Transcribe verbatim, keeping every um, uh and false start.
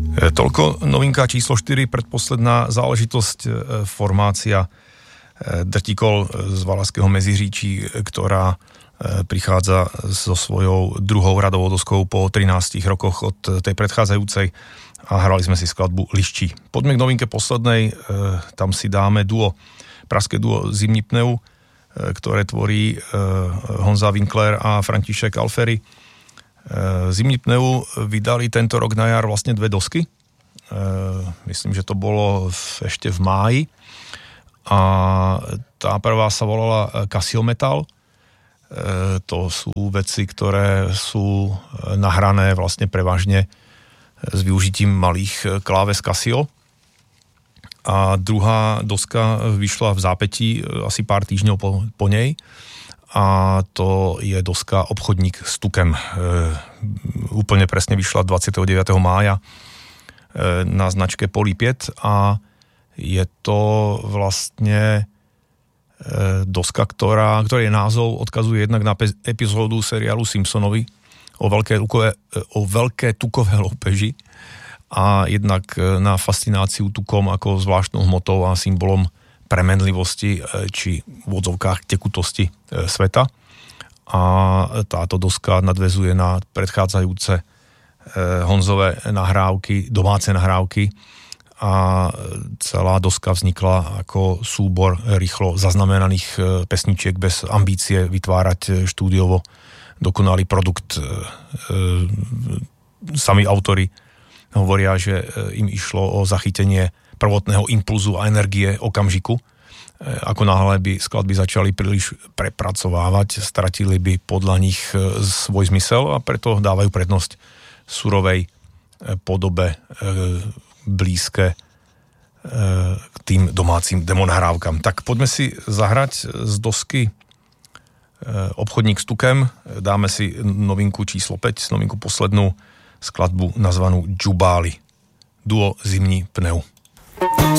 Toľko novinka číslo štyri, predposledná záležitosť, formácia Drtikol z Valašského Meziříčí, ktorá prichádza so svojou druhou radovou doskou po trinástich rokoch od tej predchádzajúcej a hrali sme si skladbu Liščí. Poďme k novinke poslednej, tam si dáme duo, pražské duo Zimní pneu, ktoré tvorí Honza Winkler a František Alferi. Zimní pneu vydali tento rok na jar vlastne dve dosky. Myslím, že to bolo ešte v máji. A tá prvá sa volala Casio Metal. To sú veci, ktoré sú nahrané vlastne prevažne s využitím malých kláves Casio. A druhá doska vyšla v zápätí asi pár týždňov po, po nej. A to je doska Obchodník s tukem. E, úplne presne vyšla dvadsiateho deviateho mája e, na značke Polypiet a je to vlastne e, doska, ktorá, ktorej názov odkazuje jednak na pe- epizódu seriálu Simpsonovi o veľké, tukové, o veľké tukové loupeži a jednak na fascináciu tukom ako zvláštnou hmotou a symbolom premenlivosti či v odzovkách tekutosti sveta. A táto doska nadväzuje na predchádzajúce Honzové nahrávky, domáce nahrávky a celá doska vznikla ako súbor rýchlo zaznamenaných pesničiek bez ambície vytvárať štúdiovo dokonalý produkt. Sami autori hovoria, že im išlo o zachytenie prvotného impulzu a energie okamžiku. Ako náhle by skladby začali príliš prepracovávať, stratili by podľa nich svoj zmysel a preto dávajú prednosť surovej podobe blízke k tým domácim demonahrávkam. Tak poďme si zahrať z dosky Obchodník s tukem. Dáme si novinku číslo päť, novinku poslednú, skladbu nazvanú Džubáli. Duo Zimní pneu.